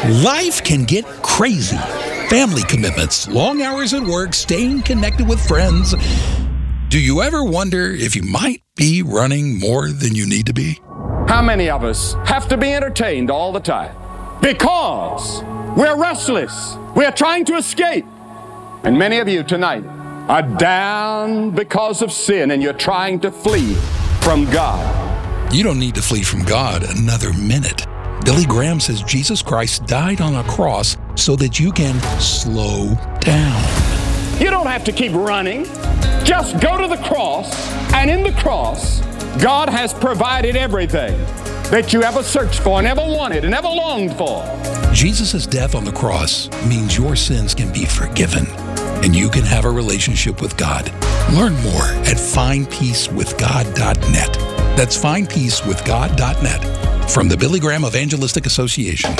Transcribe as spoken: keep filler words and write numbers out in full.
Life can get crazy. Family commitments, long hours at work, staying connected with friends. Do you ever wonder if you might be running more than you need to be? How many of us have to be entertained all the time? Because we're restless. We're trying to escape. And many of you tonight are down because of sin, and you're trying to flee from God. You don't need to flee from God another minute. Billy Graham says Jesus Christ died on a cross so that you can slow down. You don't have to keep running. Just go to the cross, and in the cross, God has provided everything that you ever searched for and ever wanted and ever longed for. Jesus' death on the cross means your sins can be forgiven, and you can have a relationship with God. Learn more at find peace with god dot net. That's find peace with god dot net from the Billy Graham Evangelistic Association.